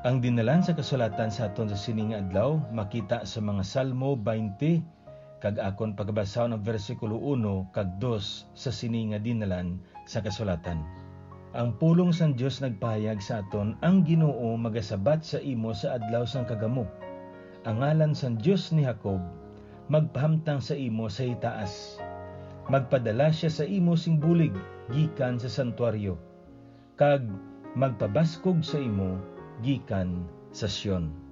Ang dinalan sa kasulatan sa aton sa sining adlaw makita sa mga Salmo 20 kag akon pagbasaw ng versikulo 1 kag 2 sa sining dinalan sa kasulatan. Ang pulong sang Dios nagpahayag sa aton, ang Ginoo magasabat sa imo sa adlaw sang kagamo. Ang ngalan sang Dios ni Jacob magpahamtang sa imo sa itaas. Magpadala siya sa imo sing bulig gikan sa santuaryo, kag magpabaskog sa imo gikan sa Sion.